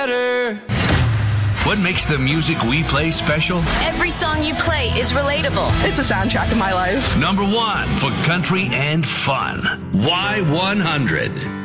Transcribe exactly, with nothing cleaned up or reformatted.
better. What makes the music we play special? Every song you play is relatable. It's a soundtrack of my life. Number one for country and fun. Y one hundred.